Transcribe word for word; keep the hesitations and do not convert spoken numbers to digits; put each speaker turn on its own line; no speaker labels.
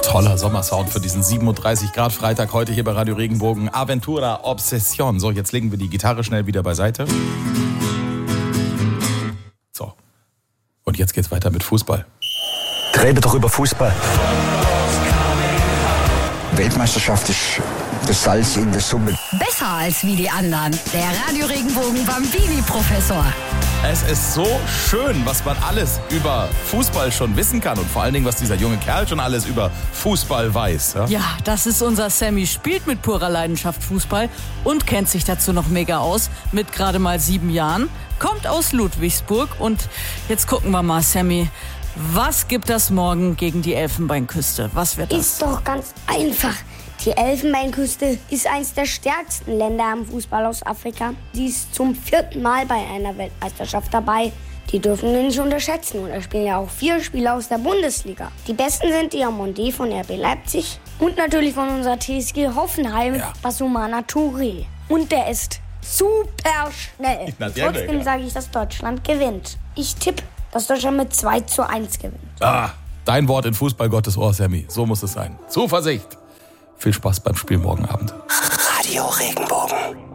Toller Sommersound für diesen siebenunddreißig Grad Freitag heute hier bei Radio Regenbogen. Aventura Obsession. So, jetzt legen wir die Gitarre schnell wieder beiseite. So. Und jetzt geht's weiter mit Fußball.
Rede doch über Fußball. Weltmeisterschaft ist das Salz in der Suppe.
Besser als wie die anderen. Der Radio Regenbogen Bambini-Professor.
Es ist so schön, was man alles über Fußball schon wissen kann. Und vor allen Dingen, was dieser junge Kerl schon alles über Fußball weiß. Ja,
ja, das ist unser Sammy. Spielt mit purer Leidenschaft Fußball und kennt sich dazu noch mega aus. Mit gerade mal sieben Jahren. Kommt aus Ludwigsburg. Und jetzt gucken wir mal, Sammy. Was gibt das morgen gegen die Elfenbeinküste? Was wird das?
Ist doch ganz einfach. Die Elfenbeinküste ist eines der stärksten Länder am Fußball aus Afrika. Sie ist zum vierten Mal bei einer Weltmeisterschaft dabei. Die dürfen wir nicht unterschätzen. Und da spielen ja auch vier Spieler aus der Bundesliga. Die besten sind Diamonde von R B Leipzig und natürlich von unserer T S G Hoffenheim,
ja.
Basumana Touré. Und der ist super schnell.
Na, der
Trotzdem
ja.
sage ich, dass Deutschland gewinnt. Ich tippe, dass Deutschland mit zwei zu eins gewinnt.
Ah, dein Wort in Fußball Gottes Ohr, Sammy. So muss es sein. Zuversicht. Viel Spaß beim Spiel morgen Abend.
Radio Regenbogen.